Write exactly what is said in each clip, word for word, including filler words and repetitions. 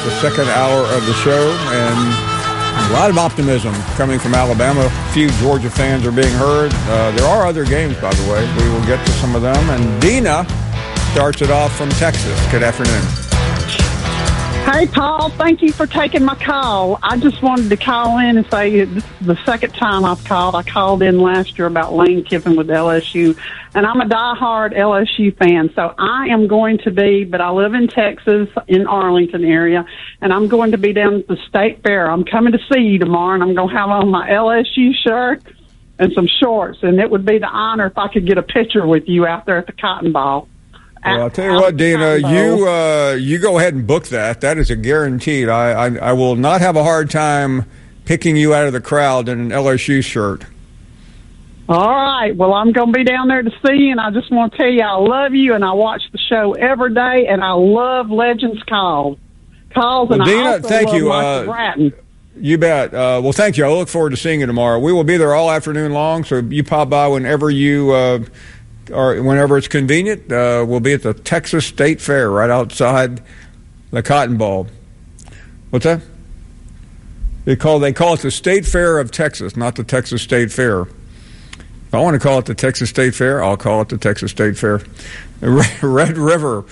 the second hour of the show, and a lot of optimism coming from Alabama. A few Georgia fans are being heard. Uh, there are other games, by the way. We will get to some of them. And Dina starts it off from Texas. Good afternoon. Hey, Paul, thank you for taking my call. I just wanted to call in and say this is the second time I've called. I called in last year about Lane Kiffin with L S U, and I'm a diehard L S U fan. So I am going to be, but I live in Texas, in Arlington area, and I'm going to be down at the State Fair. I'm coming to see you tomorrow, and I'm going to have on my L S U shirt and some shorts, and it would be the honor if I could get a picture with you out there at the Cotton Bowl. Well, I'll tell you what, Dina, you uh, you go ahead and book that. That is a guaranteed. I, I I will not have a hard time picking you out of the crowd in an L S U shirt. All right. Well, I'm going to be down there to see you, and I just want to tell you I love you, and I watch the show every day, and I love Legends Calls. Calls, well, and Dina, I also thank love you. Michael Uh, Bratton. You bet. Uh, well, thank you. I look forward to seeing you tomorrow. We will be there all afternoon long, so you pop by whenever you uh, or whenever it's convenient. Uh, we'll be at the Texas State Fair right outside the Cotton Bowl. What's that? They call they call it the State Fair of Texas, not the Texas State Fair. If I want to call it the Texas State Fair, I'll call it the Texas State Fair. Red River.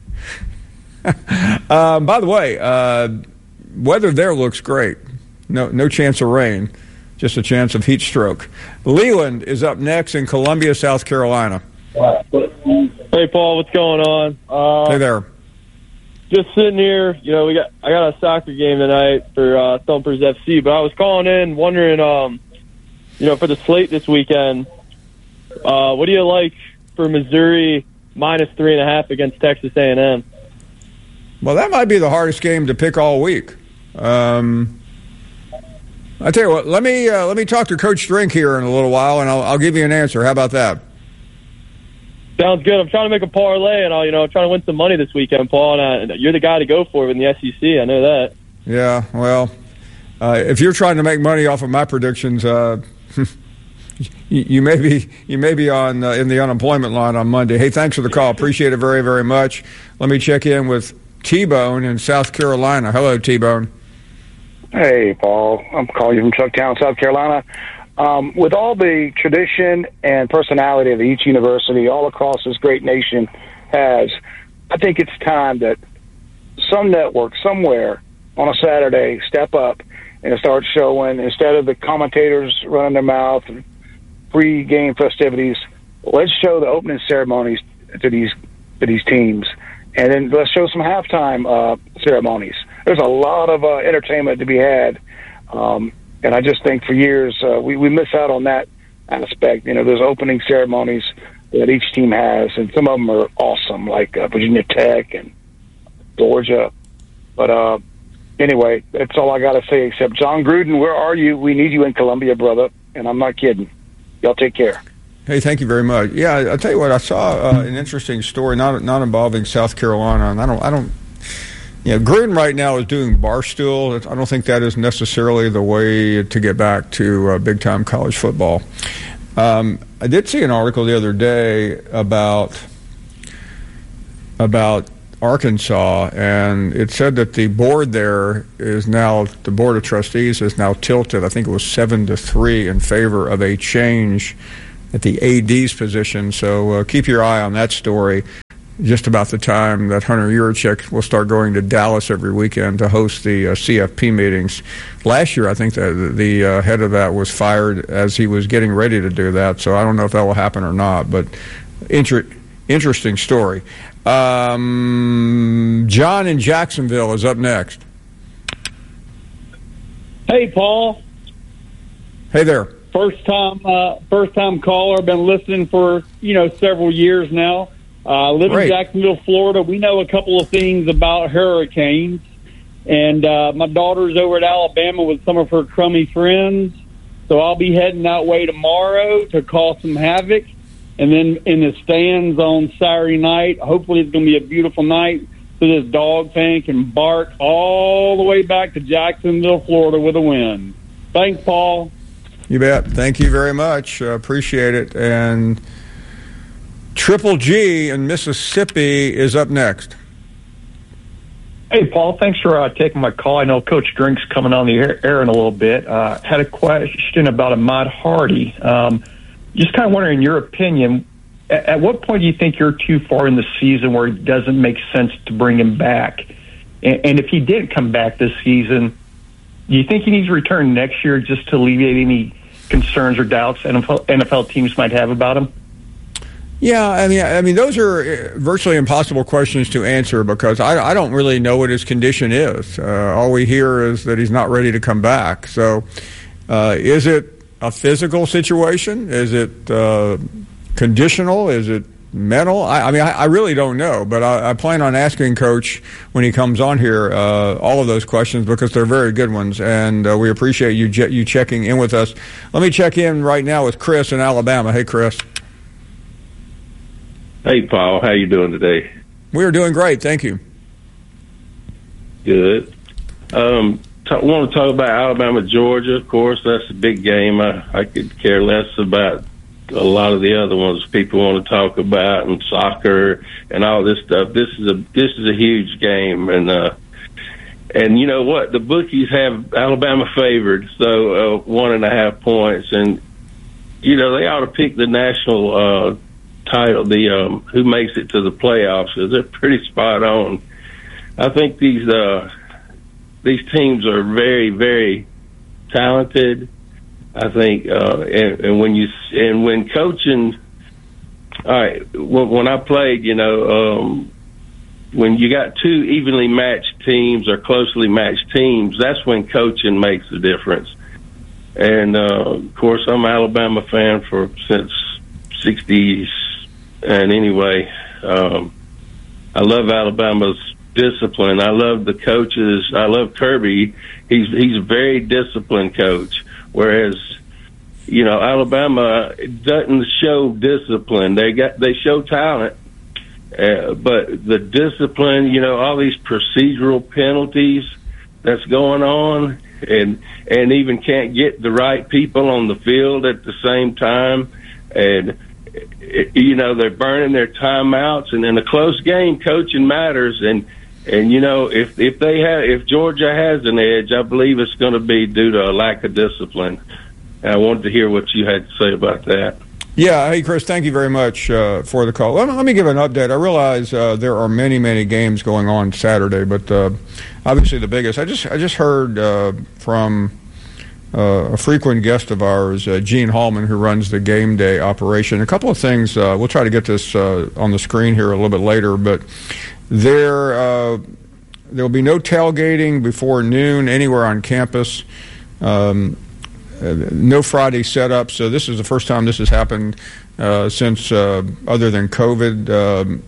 um, by the way, uh, weather there looks great. No, no chance of rain, just a chance of heat stroke. Leland is up next in Columbia, South Carolina. Hey, Paul, what's going on? Uh, hey there. Just sitting here, you know, we got I got a soccer game tonight for uh, Thumpers F C, but I was calling in wondering, um, you know, for the slate this weekend, uh, what do you like for Missouri minus three and a half against Texas A and M? Well, that might be the hardest game to pick all week. Um, I tell you what, let me uh, let me talk to Coach Drink here in a little while, and I'll, I'll give you an answer. How about that? Sounds good. I'm trying to make a parlay, and I'll, you know, trying to win some money this weekend, Paul. And uh, you're the guy to go for in the S E C. I know that. Yeah. Well, uh, if you're trying to make money off of my predictions, uh, you, you may be you may be on uh, in the unemployment line on Monday. Hey, thanks for the call. Appreciate it very very much. Let me check in with T-Bone in South Carolina. Hello, T-Bone. Hey, Paul. I'm calling you from Chucktown, South Carolina. Um, with all the tradition and personality that each university all across this great nation has, I think it's time that some network somewhere on a Saturday step up and start showing, instead of the commentators running their mouth and pre-game festivities, let's show the opening ceremonies to these to these teams. And then let's show some halftime uh, ceremonies. There's a lot of uh, entertainment to be had. Um, and I just think for years uh, we, we miss out on that aspect. You know, there's opening ceremonies that each team has, and some of them are awesome, like uh, Virginia Tech and Georgia. But uh, anyway, that's all I got to say, except John Gruden, where are you? We need you in Columbia, brother. And I'm not kidding. Y'all take care. Hey, thank you very much. Yeah, I'll tell you what, I saw uh, an interesting story, not not involving South Carolina, and I don't, I don't, you know, Gruden right now is doing Barstool. I don't think that is necessarily the way to get back to uh, big-time college football. Um, I did see an article the other day about about Arkansas, and it said that the board there is now, the Board of Trustees is now tilted, I think it was seven to three in favor of a change at the A D's position. So uh, keep your eye on that story. Just about the time that Hunter Yurachek will start going to Dallas every weekend to host the uh, C F P meetings. Last year, I think that the uh, head of that was fired as he was getting ready to do that. So I don't know if that will happen or not, but inter- interesting story. Um, John in Jacksonville is up next. Hey, Paul. Hey there. First time, uh, first time caller. Been listening for you know several years now. I uh, live Great. in Jacksonville, Florida. We know a couple of things about hurricanes, and uh, my daughter's over at Alabama with some of her crummy friends. So I'll be heading that way tomorrow to cause some havoc, and then in the stands on Saturday night. Hopefully, it's going to be a beautiful night, so this dog fan can bark all the way back to Jacksonville, Florida, with a win. Thanks, Paul. You bet. Thank you very much. Uh, appreciate it. And Triple G in Mississippi is up next. Hey, Paul, thanks for uh, taking my call. I know Coach Drink's coming on the air, air in a little bit. Uh, had a question about Ahmad Hardy. Um, just kind of wondering, in your opinion, at, at what point do you think you're too far in the season where it doesn't make sense to bring him back? And, and if he did come back this season, do you think he needs to return next year just to alleviate any concerns or doubts N F L, N F L teams might have about him? Yeah, I mean, I mean, those are virtually impossible questions to answer because I, I don't really know what his condition is. Uh, all we hear is that he's not ready to come back. So, uh, is it a physical situation? Is it uh, conditional? Is it mental? I, I mean, I, I really don't know. But I, I plan on asking Coach when he comes on here uh, all of those questions because they're very good ones, and uh, we appreciate you je- you checking in with us. Let me check in right now with Chris in Alabama. Hey, Chris. Hey, Paul. How you doing today? We are doing great. Thank you. Good. Um, t- want to talk about Alabama, Georgia. Of course, that's a big game. I, I could care less about a lot of the other ones people want to talk about, and soccer and all this stuff. This is a this is a huge game, and uh, and you know what? The bookies have Alabama favored, so uh, one and a half points, and you know they ought to pick the national Uh, title, the um, who makes it to the playoffs, because they're pretty spot on. I think these uh, these teams are very, very talented. I think, uh, and, and when you and when coaching, all right, when, when I played, you know, um, when you got two evenly matched teams or closely matched teams, that's when coaching makes the difference. And uh, of course, I'm an Alabama fan for since sixties. And anyway, um, I love Alabama's discipline. I love the coaches. I love Kirby. He's he's a very disciplined coach. Whereas, you know, Alabama doesn't show discipline. They got they show talent, uh, but the discipline, you know, all these procedural penalties that's going on, and and even can't get the right people on the field at the same time, and you know, they're burning their timeouts, and in a close game, coaching matters. And, and you know, if if they have, if Georgia has an edge, I believe it's going to be due to a lack of discipline. And I wanted to hear what you had to say about that. Yeah, hey, Chris, thank you very much uh, for the call. Let me, let me give an update. I realize uh, there are many, many games going on Saturday, but uh, obviously the biggest. I just I just heard uh, from Uh, a frequent guest of ours, uh, Gene Hallman, who runs the game day operation. A couple of things, uh, we'll try to get this uh, on the screen here a little bit later, but there uh, there will be no tailgating before noon anywhere on campus. Um, uh, no Friday setup, so this is the first time this has happened uh, since, uh, other than COVID. Um,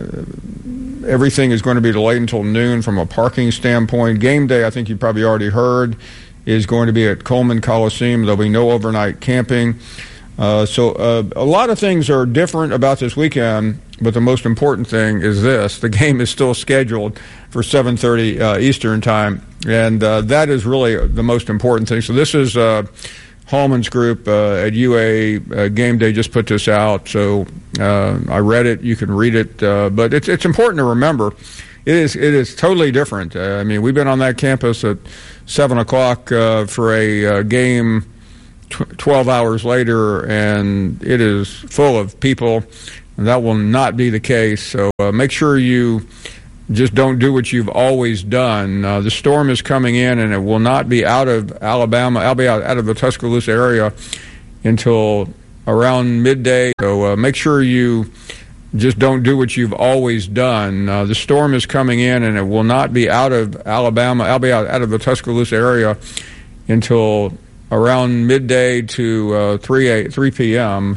uh, everything is going to be delayed until noon from a parking standpoint. Game day, I think you probably already heard, is going to be at Coleman Coliseum. There'll be no overnight camping. Uh, so uh, a lot of things are different about this weekend, but the most important thing is this. The game is still scheduled for seven thirty uh, Eastern time, and uh, that is really the most important thing. So this is uh, Hallman's group uh, at U A uh, Game Day just put this out. So uh, I read it. You can read it. Uh, but it's it's important to remember. It is it is totally different. Uh, I mean, we've been on that campus at seven o'clock uh, for a uh, game tw- twelve hours later, and it is full of people, and that will not be the case. So uh, make sure you just don't do what you've always done. Uh, the storm is coming in, and it will not be out of Alabama. I'll be out, out of the Tuscaloosa area until around midday. So uh, make sure you just don't do what you've always done. Uh, the storm is coming in, and it will not be out of Alabama. I'll be out, out of the Tuscaloosa area until around midday to uh, three p.m.